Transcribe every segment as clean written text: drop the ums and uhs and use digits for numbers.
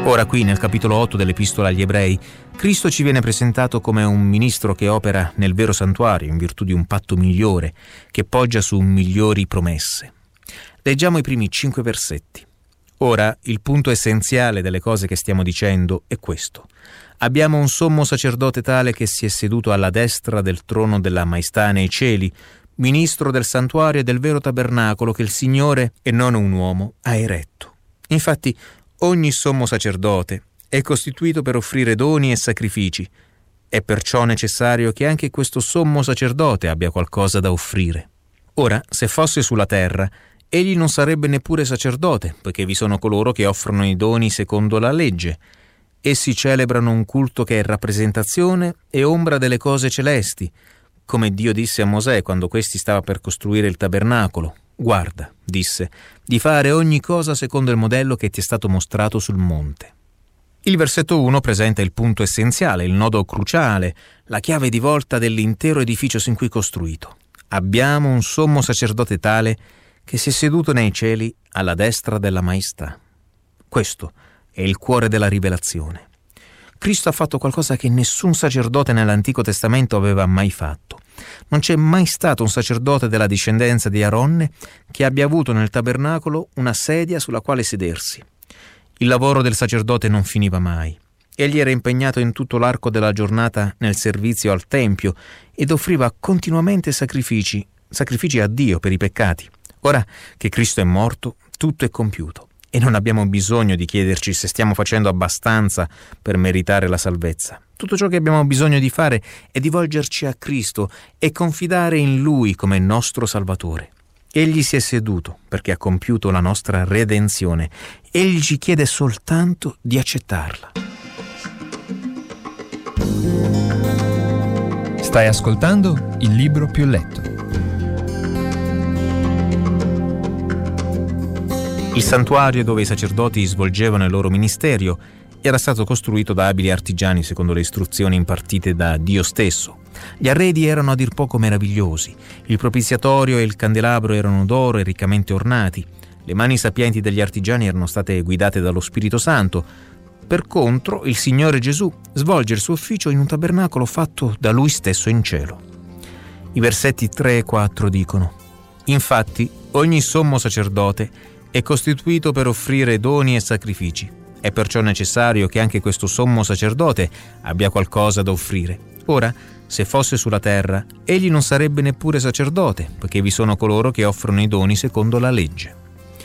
Ora qui nel capitolo 8 dell'Epistola agli Ebrei, Cristo ci viene presentato come un ministro che opera nel vero santuario in virtù di un patto migliore, che poggia su migliori promesse. Leggiamo i primi 5 versetti. Ora, il punto essenziale delle cose che stiamo dicendo è questo. Abbiamo un sommo sacerdote tale che si è seduto alla destra del trono della maestà nei cieli, ministro del santuario e del vero tabernacolo che il Signore, e non un uomo, ha eretto. Infatti, ogni sommo sacerdote è costituito per offrire doni e sacrifici. È perciò necessario che anche questo sommo sacerdote abbia qualcosa da offrire. Ora, se fosse sulla terra, egli non sarebbe neppure sacerdote, poiché vi sono coloro che offrono i doni secondo la legge. Essi celebrano un culto che è rappresentazione e ombra delle cose celesti, come Dio disse a Mosè quando questi stava per costruire il tabernacolo. Guarda, disse, di fare ogni cosa secondo il modello che ti è stato mostrato sul monte. Il versetto 1 presenta il punto essenziale, il nodo cruciale, la chiave di volta dell'intero edificio sin qui costruito. Abbiamo un sommo sacerdote tale che si è seduto nei cieli alla destra della maestà. Questo è il cuore della rivelazione. Cristo ha fatto qualcosa che nessun sacerdote nell'Antico Testamento aveva mai fatto. Non c'è mai stato un sacerdote della discendenza di Aronne che abbia avuto nel tabernacolo una sedia sulla quale sedersi. Il lavoro del sacerdote non finiva mai. Egli era impegnato in tutto l'arco della giornata nel servizio al Tempio ed offriva continuamente sacrifici a Dio per i peccati. Ora che Cristo è morto, tutto è compiuto e non abbiamo bisogno di chiederci se stiamo facendo abbastanza per meritare la salvezza. Tutto ciò che abbiamo bisogno di fare è di volgerci a Cristo e confidare in Lui come nostro Salvatore. Egli si è seduto perché ha compiuto la nostra redenzione. Egli ci chiede soltanto di accettarla. Stai ascoltando Il Libro Più Letto. Il santuario dove i sacerdoti svolgevano il loro ministero era stato costruito da abili artigiani secondo le istruzioni impartite da Dio stesso. Gli arredi erano a dir poco meravigliosi. Il propiziatorio e il candelabro erano d'oro e riccamente ornati. Le mani sapienti degli artigiani erano state guidate dallo Spirito Santo. Per contro, il Signore Gesù svolge il suo ufficio in un tabernacolo fatto da Lui stesso in cielo. I versetti 3 e 4 dicono: Infatti, ogni sommo sacerdote è costituito per offrire doni e sacrifici. È perciò necessario che anche questo sommo sacerdote abbia qualcosa da offrire. Ora, se fosse sulla terra, egli non sarebbe neppure sacerdote, poiché vi sono coloro che offrono i doni secondo la legge.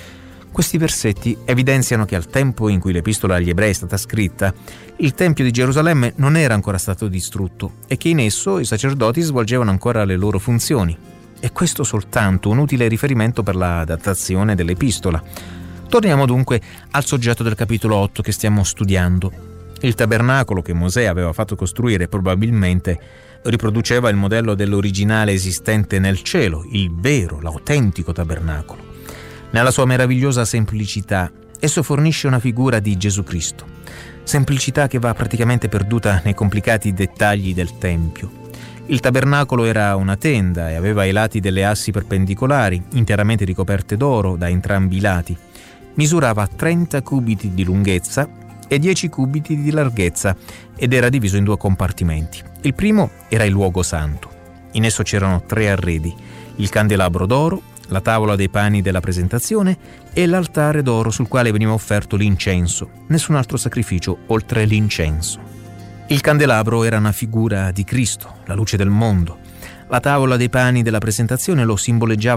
Questi versetti evidenziano che al tempo in cui l'Epistola agli Ebrei è stata scritta, il Tempio di Gerusalemme non era ancora stato distrutto e che in esso i sacerdoti svolgevano ancora le loro funzioni. E questo soltanto un utile riferimento per la datazione dell'Epistola. Torniamo dunque al soggetto del capitolo 8 che stiamo studiando. Il tabernacolo che Mosè aveva fatto costruire probabilmente riproduceva il modello dell'originale esistente nel cielo, il vero, l'autentico tabernacolo. Nella sua meravigliosa semplicità, esso fornisce una figura di Gesù Cristo. Semplicità che va praticamente perduta nei complicati dettagli del Tempio. Il tabernacolo era una tenda e aveva ai lati delle assi perpendicolari, interamente ricoperte d'oro da entrambi i lati. Misurava 30 cubiti di lunghezza e 10 cubiti di larghezza ed era diviso in 2 compartimenti. Il primo era il luogo santo. In esso c'erano 3 arredi: il candelabro d'oro, la tavola dei pani della presentazione e l'altare d'oro sul quale veniva offerto l'incenso, nessun altro sacrificio oltre l'incenso. Il candelabro era una figura di Cristo, la luce del mondo. La tavola dei pani della presentazione lo simboleggiava